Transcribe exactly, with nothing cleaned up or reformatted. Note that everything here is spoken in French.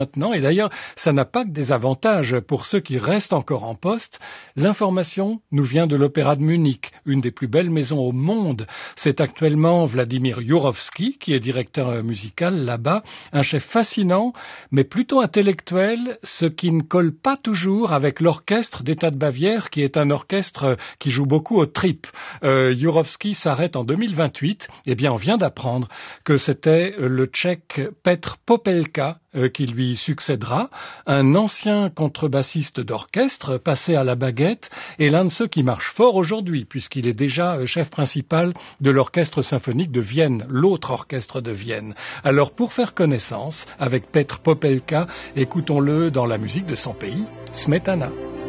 maintenant. Et d'ailleurs, ça n'a pas que des avantages pour ceux qui restent encore en poste. L'information nous vient de l'Opéra de Munich, une des plus belles maisons au monde. C'est actuellement Vladimir Jurowski qui est directeur musical là-bas, un chef fascinant, mais plutôt intellectuel, ce qui ne colle pas toujours avec l'orchestre d'État de Bavière, qui est un orchestre qui joue beaucoup aux tripes. Euh, Jurowski s'arrête en deux mille vingt-huit. Eh bien, on vient d'apprendre que c'était le Tchèque Petr Popelka euh, qui lui succédera, un ancien contrebassiste d'orchestre passé à la baguette et l'un de ceux qui marche fort aujourd'hui puisqu'il est déjà chef principal de l'orchestre symphonique de Vienne, l'autre orchestre de Vienne. Alors pour faire connaissance avec Petr Popelka, écoutons-le dans la musique de son pays, Smetana.